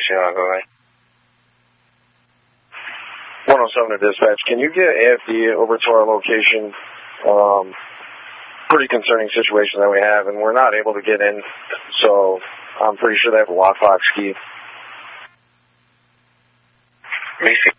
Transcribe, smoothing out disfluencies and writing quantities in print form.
on Hawaii. 107 to dispatch. Can you get AFD over to our location? Pretty concerning situation that we have, and we're not able to get in, so I'm pretty sure they have a lockbox key. Macy